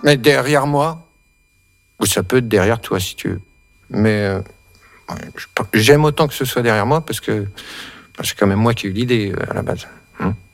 Mais derrière moi, ou ça peut être derrière toi si tu veux. Mais j'aime autant que ce soit derrière moi parce que c'est quand même moi qui ai eu l'idée à la base.